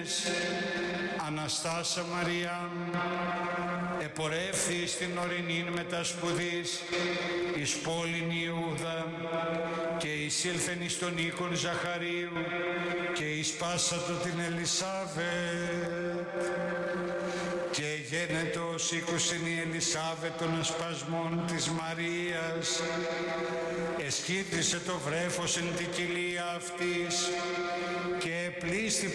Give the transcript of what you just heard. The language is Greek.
μήνες Αναστάσα Μαρία επορεύθη στην ορεινήν μετασπουδής εις πόλην Ιούδα και εισήλθεν εις τον οίκον Ζαχαρίου και εις πάσατο την Ελισάβετ και γένετος ήκουσεν η Ελισάβετ των ασπασμών της Μαρίας, εσχύτησε το βρέφος εν την κοιλία αυτής και πλήστη